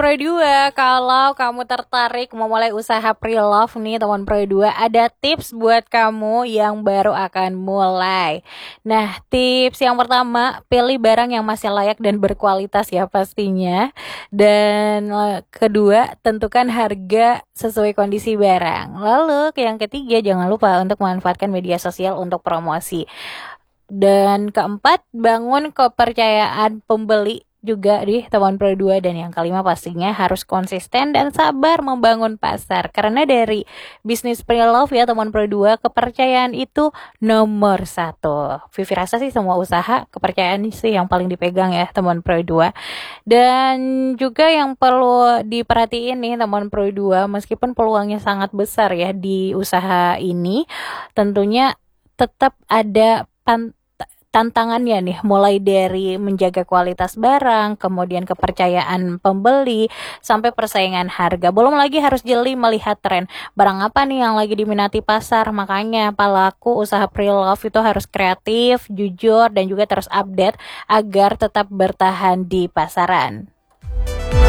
Pro 2, kalau kamu tertarik memulai usaha pre-love nih teman Pro 2, ada tips buat kamu yang baru akan mulai. Nah, tips yang pertama, pilih barang yang masih layak dan berkualitas ya pastinya. Dan kedua, tentukan harga sesuai kondisi barang. Lalu yang ketiga, jangan lupa untuk memanfaatkan media sosial untuk promosi. Dan keempat, bangun kepercayaan pembeli juga di teman Pro 2. Dan yang kelima pastinya harus konsisten dan sabar membangun pasar. Karena dari bisnis pre-love ya teman Pro 2, kepercayaan itu nomor 1. Vivi rasa sih semua usaha kepercayaan sih yang paling dipegang ya teman Pro 2. Dan juga yang perlu diperhatiin nih teman Pro 2, meskipun peluangnya sangat besar ya di usaha ini, tentunya tetap ada tantangannya nih, mulai dari menjaga kualitas barang, kemudian kepercayaan pembeli, sampai persaingan harga. Belum lagi harus jeli melihat tren barang apa nih yang lagi diminati pasar. Makanya pelaku usaha pre-love itu harus kreatif, jujur, dan juga terus update agar tetap bertahan di pasaran.